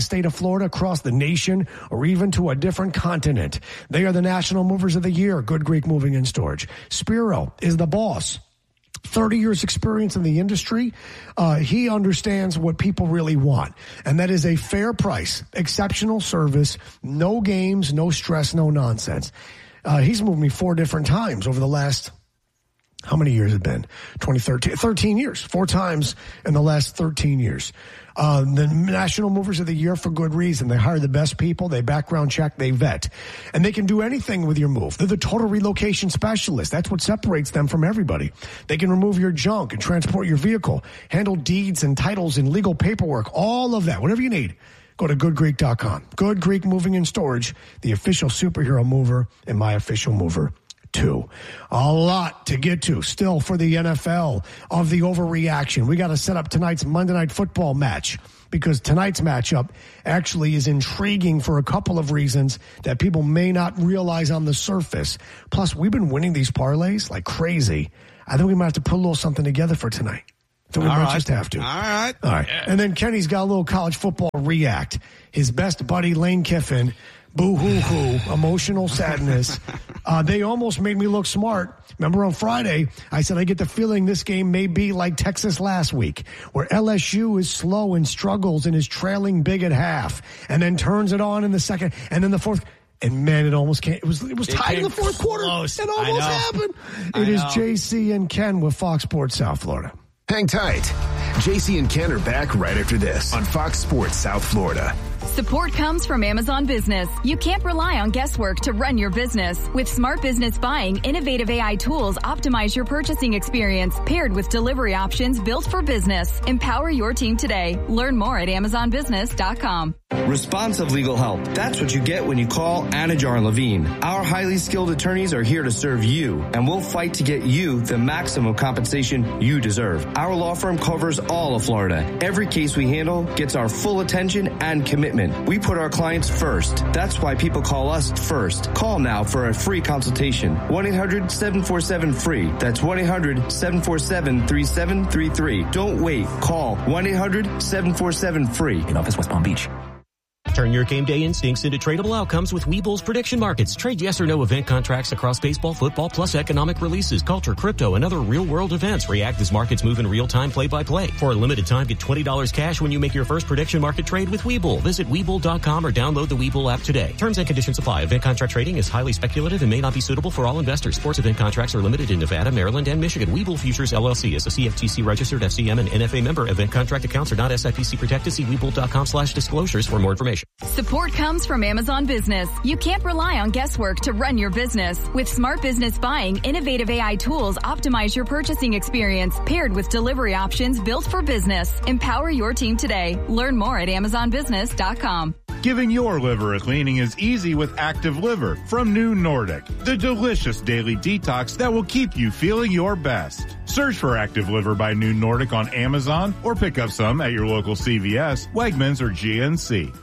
Florida, across the nation, or even to a different continent. They are the National Movers of the Year, Good Greek Moving and Storage. Spiro is the boss. thirty years experience in the industry. Uh, he understands what people really want. And that is a fair price, exceptional service, no games, no stress, no nonsense. Uh, he's moved me four different times over the last, how many years has it been? twenty thirteen, thirteen years, four times in the last thirteen years. Uh, the National Movers of the Year for good reason. They hire the best people. They background check. They vet. And they can do anything with your move. They're the total relocation specialist. That's what separates them from everybody. They can remove your junk and transport your vehicle, handle deeds and titles and legal paperwork, all of that, whatever you need. Go to good greek dot com. Good Greek Moving and Storage, the official superhero mover and my official mover. Two. A lot to get to still for the N F L of the overreaction. We got to set up tonight's Monday Night Football match because tonight's matchup actually is intriguing for a couple of reasons that people may not realize on the surface. Plus, we've been winning these parlays like crazy. I think we might have to put a little something together for tonight. I think we All might right. just have to. All right. All right. And then Kenny's got a little college football react. His best buddy, Lane Kiffin, boo-hoo-hoo, emotional sadness. Uh, they almost made me look smart. Remember on Friday, I said I get the feeling this game may be like Texas last week, where L S U is slow and struggles and is trailing big at half, and then turns it on in the second, and then the fourth. And man, it almost came. It was it was It tied in came the fourth quarter. close. It I almost know. happened. I It is know. J C and Ken with Fox Sports South Florida. Hang tight. J C and Ken are back right after this on Fox Sports South Florida. Support comes from Amazon Business. You can't rely on guesswork to run your business. With Smart Business Buying, innovative A I tools optimize your purchasing experience, paired with delivery options built for business. Empower your team today. Learn more at amazon business dot com. Responsive legal help. That's what you get when you call Anajar Levine. Our highly skilled attorneys are here to serve you, and we'll fight to get you the maximum compensation you deserve. Our law firm covers all of Florida. Every case we handle gets our full attention and commitment. We put our clients first. That's why people call us first. Call now for a free consultation. one eight hundred seven four seven free. That's one eight hundred seven four seven three seven three three. Don't wait. Call one eight hundred seven four seven free. In office, West Palm Beach. Turn your game day instincts into tradable outcomes with Webull's prediction markets. Trade yes or no event contracts across baseball, football, plus economic releases, culture, crypto, and other real-world events. React as markets move in real time, play-by-play. For a limited time, get twenty dollars cash when you make your first prediction market trade with Webull. Visit Webull dot com or download the Webull app today. Terms and conditions apply. Event contract trading is highly speculative and may not be suitable for all investors. Sports event contracts are limited in Nevada, Maryland, and Michigan. Webull Futures, L L C is a C F T C registered F C M and N F A member. Event contract accounts are not S I P C protected. See Webull dot com slash disclosures for more information. Support comes from Amazon Business. You can't rely on guesswork to run your business. With Smart Business Buying, innovative A I tools optimize your purchasing experience, paired with delivery options built for business. Empower your team today. Learn more at amazon business dot com. Giving your liver a cleaning is easy with Active Liver from New Nordic, the delicious daily detox that will keep you feeling your best. Search for Active Liver by New Nordic on Amazon or pick up some at your local C V S, Wegmans, or G N C.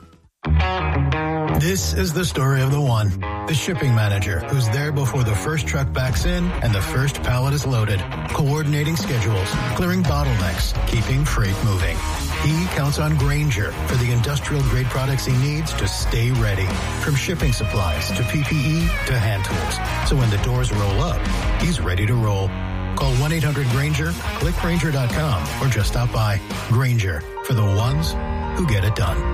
This is the story of the one, the shipping manager, who's there before the first truck backs in and the first pallet is loaded, coordinating schedules, clearing bottlenecks, keeping freight moving. He counts on Grainger for the industrial-grade products he needs to stay ready, from shipping supplies to P P E to hand tools. So when the doors roll up, he's ready to roll. Call one eight hundred Grainger, click Grainger dot com, or just stop by. Grainger, for the ones who get it done.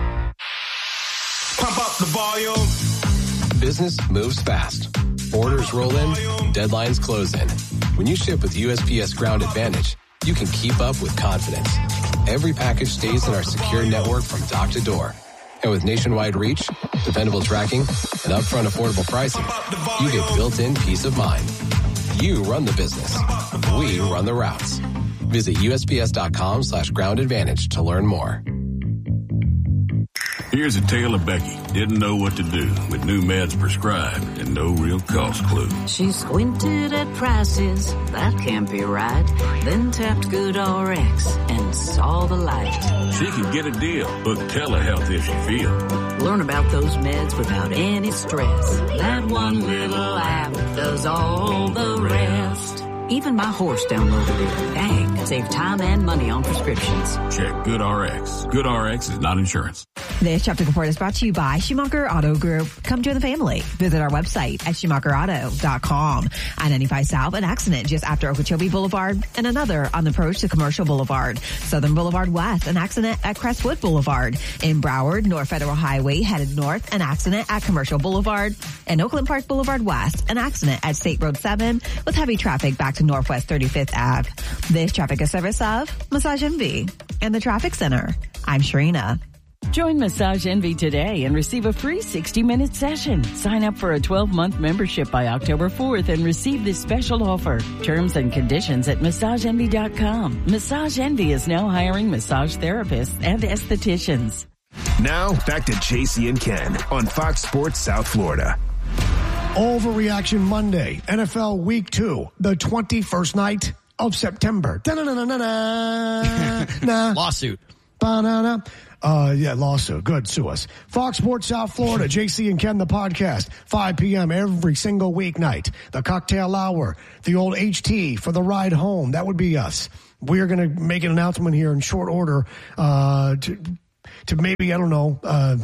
Pump up the volume. Business moves fast. Orders roll in, deadlines close in. When you ship with U S P S Ground Advantage, you can keep up with confidence. Every package stays in our secure network from dock to door. And with nationwide reach, dependable tracking, and upfront affordable pricing, you get built-in peace of mind. You run the business. We run the routes. Visit U S P S dot com slash ground advantage to learn more. Here's a tale of Becky. Didn't know what to do with new meds prescribed and no real cost clue. She squinted at prices, that can't be right. Then tapped GoodRx and saw the light. She can get a deal. Book telehealth if she feels. Learn about those meds without any stress. That one little app does all the rest. Even my horse downloaded it. Dang, save time and money on prescriptions. Check GoodRx. GoodRx is not insurance. This traffic report is brought to you by Schumacher Auto Group. Come join the family. Visit our website at schumacher auto dot com. I ninety-five South, an accident just after Okeechobee Boulevard and another on the approach to Commercial Boulevard. Southern Boulevard West, an accident at Crestwood Boulevard. In Broward, North Federal Highway headed north, an accident at Commercial Boulevard. And Oakland Park Boulevard West, an accident at State Road seven with heavy traffic back to Northwest thirty-fifth Avenue. This traffic is service of Massage Envy and the Traffic Center. I'm Sharina. Join Massage Envy today and receive a free sixty-minute session. Sign up for a twelve-month membership by October fourth and receive this special offer. Terms and conditions at massage envy dot com. Massage Envy is now hiring massage therapists and estheticians. Now, back to J C and Ken on Fox Sports South Florida. Overreaction Monday, N F L Week two, the twenty-first night of September. Da-na-na-na-na-na. Lawsuit. Ba-na-na. Uh, yeah, lawsuit. Good. Sue us. Fox Sports South Florida, J C and Ken, the podcast, five p.m. every single weeknight. The cocktail hour, the old H T for the ride home. That would be us. We're going to make an announcement here in short order uh, to, to maybe, I don't know, uh,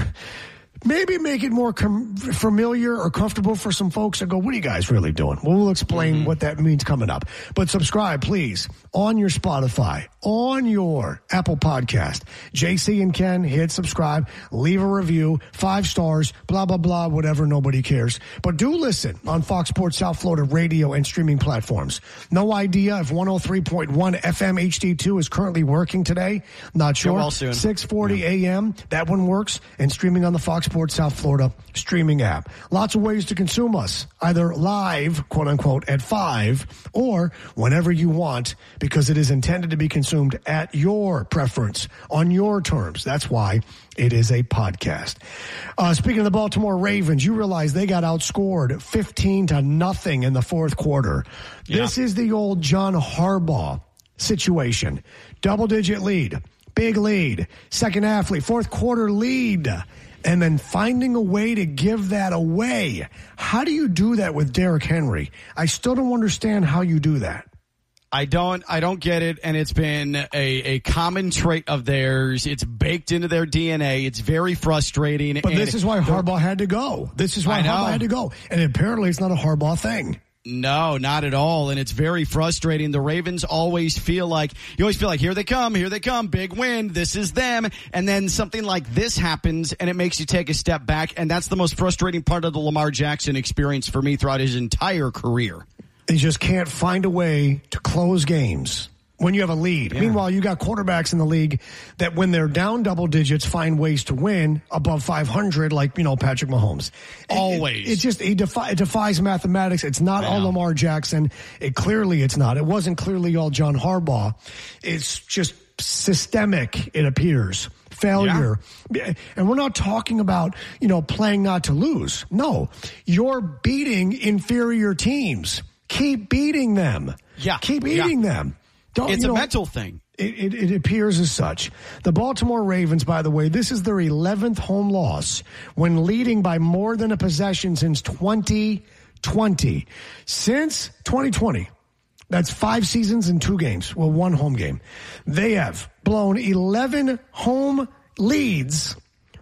maybe make it more com- familiar or comfortable for some folks that go, what are you guys really doing? Well, we'll explain mm-hmm. what that means coming up. But subscribe, please, on your Spotify, on your Apple Podcast. J C and Ken, hit subscribe, leave a review, five stars, blah, blah, blah, whatever, nobody cares. But do listen on Fox Sports South Florida radio and streaming platforms. No idea if one oh three point one F M H D two is currently working today. Not sure. Well soon. six forty a.m. That one works, and streaming on the Fox Sports South Florida streaming app. Lots of ways to consume us, either live, quote unquote, at five, or whenever you want, because it is intended to be consumed at your preference, on your terms. That's why it is a podcast. Uh, speaking of the Baltimore Ravens, you realize they got outscored fifteen to nothing in the fourth quarter. Yeah. This is the old John Harbaugh situation. Double-digit lead, big lead, second half lead, fourth quarter lead, and then finding a way to give that away. How do you do that with Derrick Henry? I still don't understand how you do that. I don't I don't get it, and it's been a, a common trait of theirs. It's baked into their D N A. It's very frustrating. But this is why Harbaugh had to go. This is why Harbaugh had to go. And apparently it's not a Harbaugh thing. No, not at all. And it's very frustrating. The Ravens always feel like, you always feel like, here they come, here they come, big win, this is them. And then something like this happens and it makes you take a step back. And that's the most frustrating part of the Lamar Jackson experience for me throughout his entire career. They just can't find a way to close games when you have a lead. Yeah. Meanwhile, you got quarterbacks in the league that when they're down double digits find ways to win above five hundred, like, you know, Patrick Mahomes. Always. It, it, it just it, defi- it defies mathematics. It's not all Lamar Jackson. It clearly it's not. It wasn't clearly all John Harbaugh. It's just systemic, it appears. Failure. Yeah. And we're not talking about, you know, playing not to lose. No. You're beating inferior teams. Keep beating them. Yeah. Keep eating yeah. them. Don't, it's you a know, mental thing. It, it, it appears as such. The Baltimore Ravens, by the way, this is their eleventh home loss when leading by more than a possession since twenty twenty. Since twenty twenty, that's five seasons and two games. Well, one home game. They have blown eleven home leads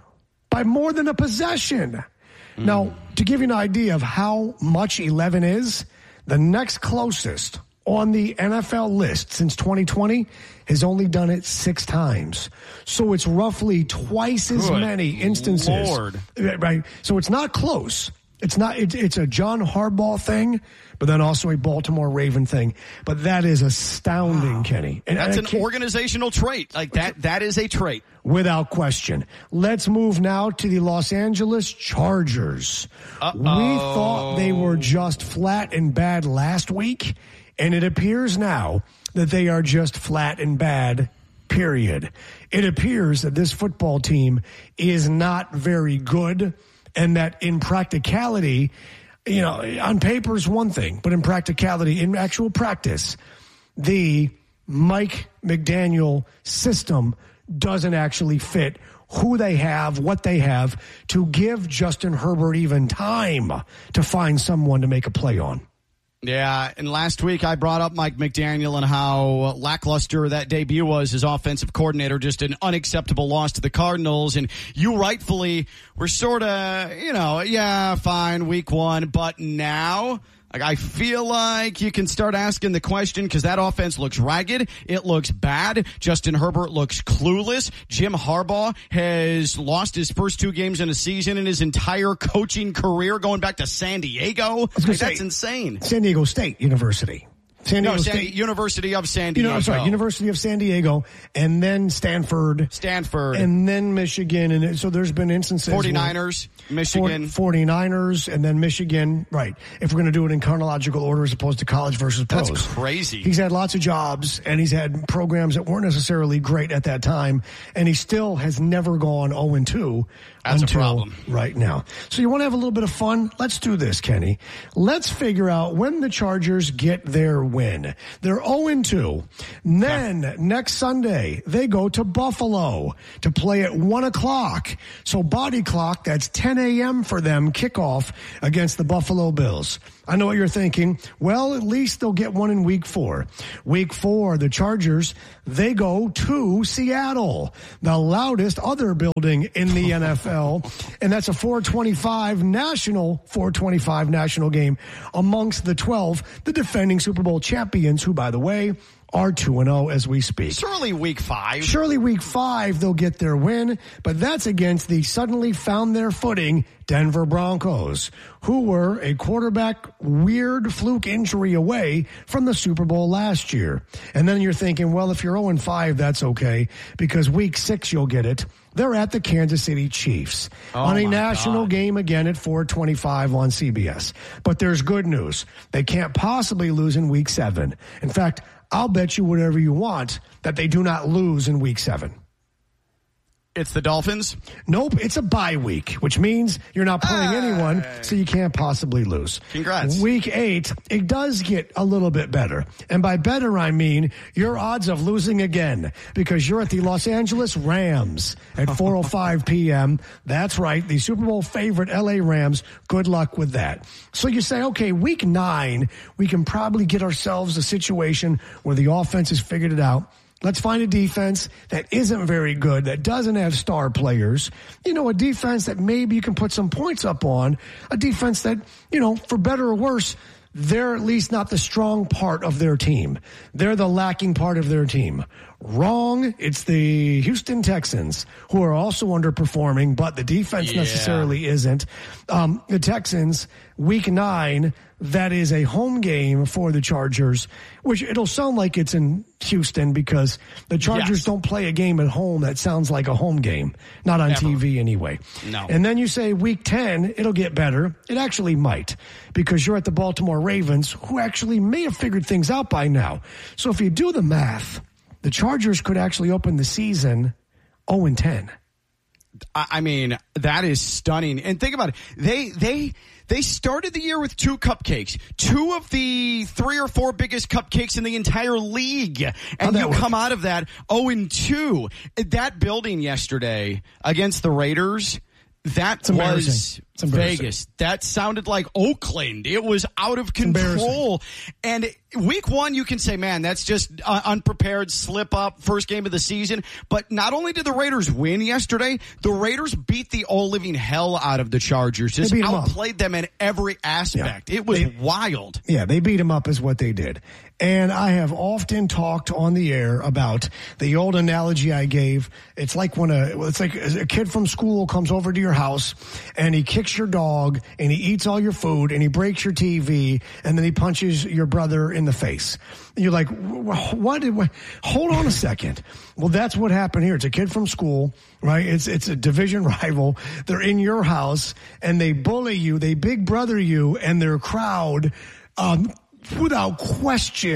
by more than a possession. Mm. Now, to give you an idea of how much eleven is, the next closest on the N F L list since twenty twenty has only done it six times. So it's roughly twice as Good many instances. Lord. Right. So it's not close. It's not, it, it's a John Harbaugh thing, but then also a Baltimore Raven thing. But that is astounding, wow. Kenny. And that's and an organizational trait. Like that, that is a trait. Without question. Let's move now to the Los Angeles Chargers. Uh-oh. We thought they were just flat and bad last week, and it appears now that they are just flat and bad, period. It appears that this football team is not very good, and that in practicality, you know, on paper is one thing, but in practicality, in actual practice, the Mike McDaniel system doesn't actually fit who they have, what they have, to give Justin Herbert even time to find someone to make a play on. Yeah, and last week I brought up Mike McDaniel and how lackluster that debut was as offensive coordinator, just an unacceptable loss to the Cardinals. And you rightfully were sort of, you know, yeah, fine, week one. But now, like, I feel like you can start asking the question because that offense looks ragged. It looks bad. Justin Herbert looks clueless. Jim Harbaugh has lost his first two games in a season in his entire coaching career, going back to San Diego. Like, say, that's insane. San Diego State University. San Diego no, San, State. University of San Diego. You know, I'm sorry, University of San Diego, and then Stanford. Stanford. And then Michigan. And so there's been instances. forty-niners, Michigan. forty-niners, and then Michigan. Right. If we're going to do it in chronological order as opposed to college versus pros. That's crazy. He's had lots of jobs, and he's had programs that weren't necessarily great at that time, and he still has never gone oh and two. That's until a problem. Right now. So you want to have a little bit of fun? Let's do this, Kenny. Let's figure out when the Chargers get their win. They're oh and two. Then yeah. next Sunday, they go to Buffalo to play at one o'clock. So body clock, that's ten a.m. for them, kickoff against the Buffalo Bills. I know what you're thinking. Well, at least they'll get one in week four. Week four, the Chargers, they go to Seattle, the loudest other building in the N F L. And that's a four twenty-five national, four twenty-five national game amongst the twelve, the defending Super Bowl champions, who, by the way, are two and oh as we speak. Surely week five. Surely week five they'll get their win, but that's against the suddenly found their footing Denver Broncos, who were a quarterback weird fluke injury away from the Super Bowl last year. And then you're thinking, well, if you're oh and five, that's okay, because week six you'll get it. They're at the Kansas City Chiefs oh on a national God. game again at four twenty-five on C B S. But there's good news. They can't possibly lose in week seven. In fact, I'll bet you whatever you want that they do not lose in week seven. It's the Dolphins? Nope, it's a bye week, which means you're not playing hey. anyone, so you can't possibly lose. Congrats. Week eight, it does get a little bit better. And by better, I mean your odds of losing again, because you're at the Los Angeles Rams at four oh five p.m. That's right, the Super Bowl favorite L A Rams. Good luck with that. So you say, okay, week nine, we can probably get ourselves a situation where the offense has figured it out. Let's find a defense that isn't very good, that doesn't have star players. You know, a defense that maybe you can put some points up on. A defense that, you know, for better or worse, they're at least not the strong part of their team. They're the lacking part of their team. Wrong. It's the Houston Texans, who are also underperforming, but the defense yeah. necessarily isn't. Um, the Texans, week nine, that is a home game for the Chargers, which it'll sound like it's in Houston because the Chargers yes. don't play a game at home that sounds like a home game, not on Ever. T V anyway. No. And then you say week ten, it'll get better. It actually might, because you're at the Baltimore Ravens, who actually may have figured things out by now. So if you do the math, the Chargers could actually open the season oh and ten. I mean, that is stunning. And think about it. They, they, they started the year with two cupcakes, two of the three or four biggest cupcakes in the entire league. And you work? come out of that oh and two. That building yesterday against the Raiders, that was Vegas. That sounded like Oakland. It was out of control. And week one, you can say, man, that's just uh, unprepared, slip up, first game of the season. But not only did the Raiders win yesterday, the Raiders beat the all living hell out of the Chargers. Just outplayed them in every aspect. Yeah. It was they, Yeah, wild. they beat them up is what they did. And I have often talked on the air about the old analogy I gave. It's like when a, it's like a kid from school comes over to your house and he kicks your dog and he eats all your food and he breaks your T V and then he punches your brother in the face. And you're like, what did, what? Hold on a second. Well, that's what happened here. It's a kid from school, right? It's, it's a division rival. They're in your house and they bully you. They big brother you and their crowd, um, without question,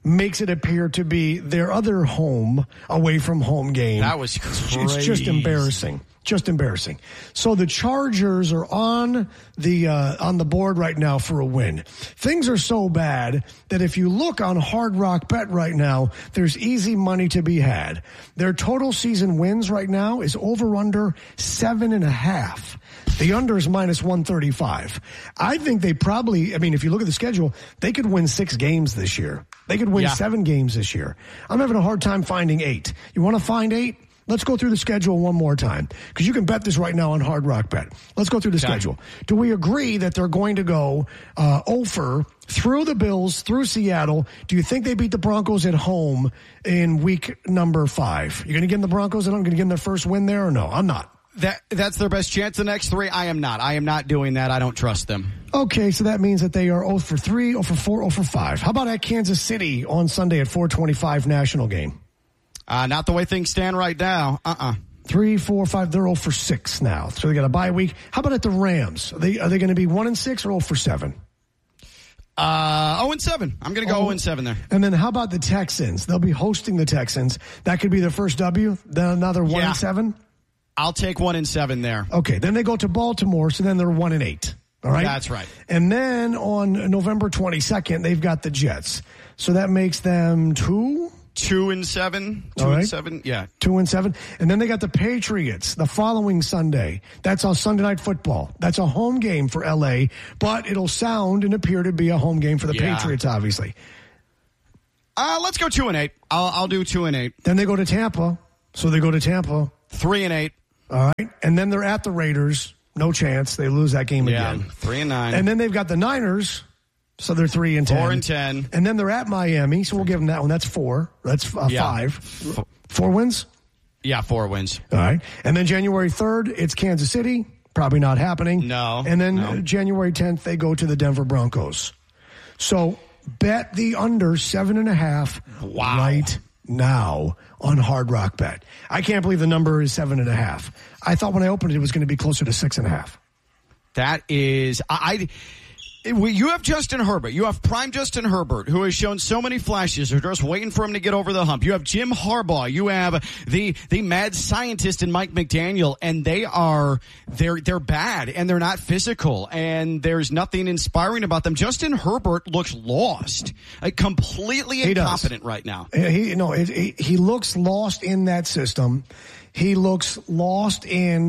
makes it appear to be their other home away from home game. That was crazy. It's just embarrassing. Just embarrassing. So the Chargers are on the uh, on the board right now for a win. Things are so bad that if you look on Hard Rock Bet right now, there's easy money to be had. Their total season wins right now is over under seven and a half. The under is minus one thirty-five. I think they probably, I mean, if you look at the schedule, they could win six games this year. They could win yeah. seven games this year. I'm having a hard time finding eight. You want to find eight? Let's go through the schedule one more time, because you can bet this right now on Hard Rock Bet. Let's go through the okay. schedule. Do we agree that they're going to go uh, over through the Bills, through Seattle? Do you think they beat the Broncos at home in week number five? You're going to give them the Broncos and I'm going to give them their first win there, or no? I'm not. That That's their best chance. The next three, I am not. I am not doing that. I don't trust them. Okay, so that means that they are oh for three, oh for four, oh for five. How about at Kansas City on Sunday at four twenty-five national game? Uh, not the way things stand right now. Uh-uh. Three, four, five. They're oh for six now. So they got a bye week. How about at the Rams? Are they, are they going to be one and six or oh for seven? Uh, oh and seven. I'm going to go oh and seven there. And then how about the Texans? They'll be hosting the Texans. That could be their first W. Then another one yeah. and seven. I'll take one and seven there. Okay. Then they go to Baltimore. So then they're one and eight. All right. That's right. And then on November twenty-second, they've got the Jets. So that makes them two. Two and seven. Two right. and seven. Yeah. Two and seven. And then they got the Patriots the following Sunday. That's on Sunday Night Football. That's a home game for L A, but it'll sound and appear to be a home game for the yeah. Patriots, obviously. Uh, let's go two and eight. I'll, I'll do two and eight. Then they go to Tampa. So they go to Tampa. Three and eight. All right. And then they're at the Raiders. No chance. They lose that game yeah. again. Three and nine. And then they've got the Niners. So they're three and ten. Four and ten. And then they're at Miami, so we'll give them that one. That's four. That's uh, yeah. five. Four wins? Yeah, four wins. All right. And then January third, it's Kansas City. Probably not happening. No. And then no. January tenth, they go to the Denver Broncos. So bet the under seven and a half wow. right now on Hard Rock Bet. I can't believe the number is seven and a half. I thought when I opened it, it was going to be closer to six and a half. That is, I, you have Justin Herbert. You have prime Justin Herbert, who has shown so many flashes. They're just waiting for him to get over the hump. You have Jim Harbaugh. You have the the mad scientist in Mike McDaniel, and they are they're they're bad and they're not physical, and there's nothing inspiring about them. Justin Herbert looks lost, like completely he incompetent does. right now. He no, it, he, he looks lost in that system. He looks lost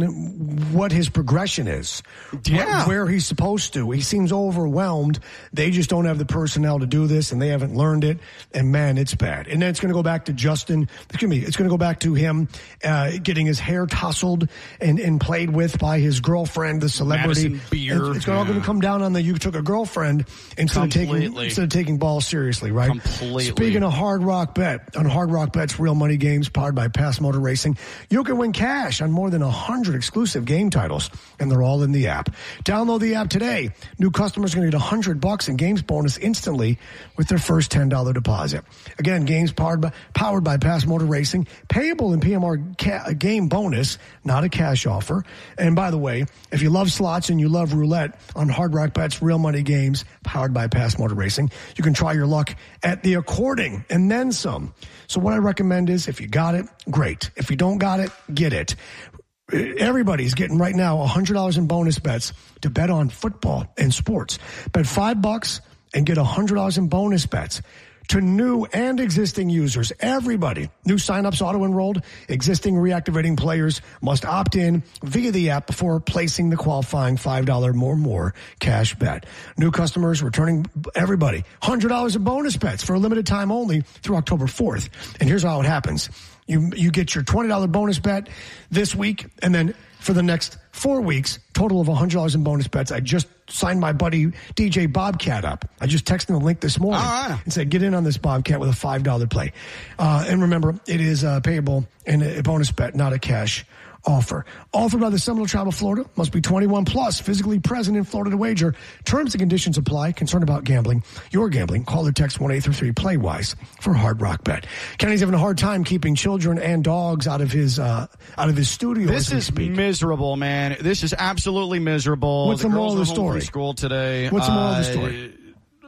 in what his progression is, yeah. where, where he's supposed to. He seems overwhelmed. They just don't have the personnel to do this, and they haven't learned it. And man, it's bad. And then it's going to go back to Justin. Excuse me. It's going to go back to him uh, getting his hair tousled and, and played with by his girlfriend, the celebrity. Madison Beer. It's, it's all going to come down on the you took a girlfriend instead Completely. of taking instead of taking balls seriously, right? Completely. Speaking of Hard Rock Bet, on Hard Rock Bet's real money games powered by Pass Motor Racing, you can win cash on more than one hundred exclusive game titles, and they're all in the app. Download the app today. New customers are going to get one hundred bucks in games bonus instantly with their first ten dollars deposit. Again, games powered by, powered by Pass Motor Racing, payable in P M R ca- game bonus, not a cash offer. And by the way, if you love slots and you love roulette on Hard Rock Bet's real money games powered by Pass Motor Racing, you can try your luck at the according and then some. So what I recommend is if you got it, great. If you don't got it, get it. Everybody's getting right now one hundred dollars in bonus bets to bet on football and sports. Bet five bucks and get one hundred dollars in bonus bets to new and existing users. Everybody. New signups auto-enrolled. Existing reactivating players must opt in via the app before placing the qualifying five dollars or more cash bet. New customers returning everybody. one hundred dollars in bonus bets for a limited time only through October fourth. And here's how it happens. You you get your twenty dollars bonus bet this week, and then for the next four weeks, total of one hundred dollars in bonus bets. I just signed my buddy D J Bobcat up. I just texted him a link this morning ah. and said, get in on this Bobcat with a five dollars play. Uh, and remember, it is uh, payable in a bonus bet, not a cash offer. Offered by the Seminole Tribe of Florida. Must be twenty-one plus, physically present in Florida to wager. Terms and conditions apply. Concerned about gambling? Your gambling? Call or text one eight three three play wise for Hard Rock Bet. Kenny's having a hard time keeping children and dogs out of his uh, out of his studio. This is speak. miserable, man. This is absolutely miserable. What's the, the moral of the story? From school today. What's the moral uh, of the story?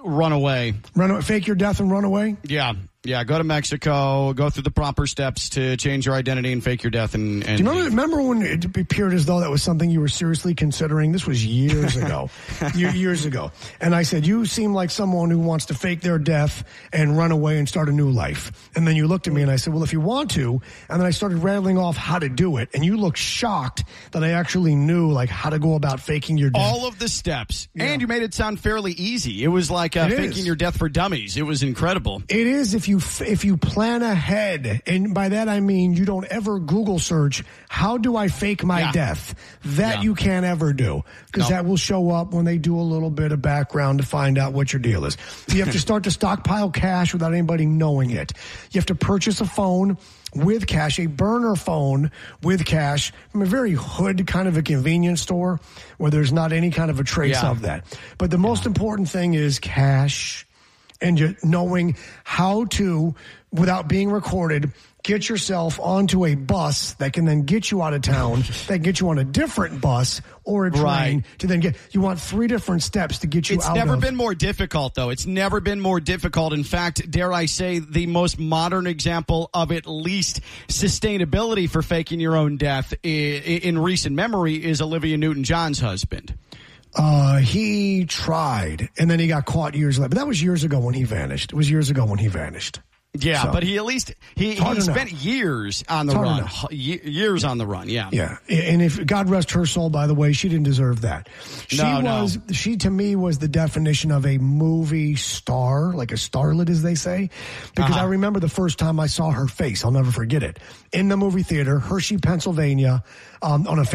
run away. Run away, fake your death and run away? Yeah. Yeah, go to Mexico, go through the proper steps to change your identity and fake your death. And, and do you remember, remember when it appeared as though that was something you were seriously considering? This was years ago. years ago. And I said, you seem like someone who wants to fake their death and run away and start a new life. And then you looked at me and I said, well, if you want to. And then I started rattling off how to do it. And you looked shocked that I actually knew like how to go about faking your death. All of the steps. Yeah. And you made it sound fairly easy. It was like uh, faking your death for dummies. It was incredible. It is if you if you plan ahead, and by that I mean you don't ever Google search, how do I fake my yeah. death? That yeah. you can't ever do, because no. that will show up when they do a little bit of background to find out what your deal is. You have to start to stockpile cash without anybody knowing it. You have to purchase a phone with cash, a burner phone with cash from a very hood kind of a convenience store where there's not any kind of a trace yeah. of that. But the most yeah. important thing is cash. And just knowing how to, without being recorded, get yourself onto a bus that can then get you out of town, that can get you on a different bus or a train right. to then get, you want three different steps to get you it's out of. It's never been more difficult, though. It's never been more difficult. In fact, dare I say, the most modern example of at least sustainability for faking your own death in recent memory is Olivia Newton-John's husband. Uh, he tried, and then he got caught years later. But that was years ago when he vanished. It was years ago when he vanished. Yeah, so, but he at least he, he spent know. years on the it's run. Years on the run, yeah. Yeah. And if God rest her soul, by the way, she didn't deserve that. She no, was no. she to me was the definition of a movie star, like a starlet as they say. Because uh-huh. I remember the first time I saw her face, I'll never forget it. In the movie theater, Hershey, Pennsylvania, um, on a